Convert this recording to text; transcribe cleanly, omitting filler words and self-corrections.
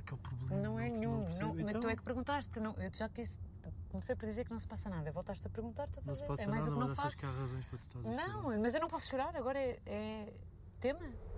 que é o problema? Não é nenhum. percebo. Mas Então, tu é que perguntaste. Não, eu já te disse. Comecei por dizer que não se passa nada. Voltaste a perguntar todas não as se vezes. passa É mais nada, o que não mas achas faço. que há razões para tu estás a chorar? Não, mas eu não posso chorar. Agora é tema.